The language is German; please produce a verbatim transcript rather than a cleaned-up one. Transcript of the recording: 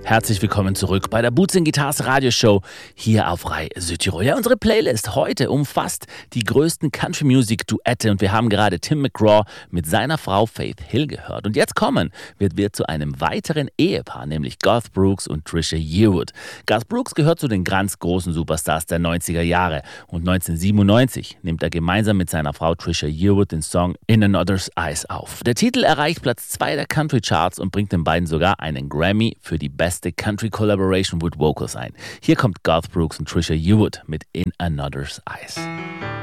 Herzlich willkommen zurück bei der Boots and Guitars Radioshow hier auf Rai Südtirol. Ja, unsere Playlist heute umfasst die größten Country-Music-Duette und wir haben gerade Tim McGraw mit seiner Frau Faith Hill gehört. Und jetzt kommen wir, wir zu einem weiteren Ehepaar, nämlich Garth Brooks und Trisha Yearwood. Garth Brooks gehört zu den ganz großen Superstars der neunziger Jahre und neunzehnhundertsiebenundneunzig nimmt er gemeinsam mit seiner Frau Trisha Yearwood den Song In Another's Eyes auf. Der Titel erreicht Platz zwei der Country Charts und bringt den beiden sogar einen Grammy für die beste Country Collaboration with Vocals ein. Hier kommt Garth Brooks und Trisha Yearwood mit In Another's Eyes.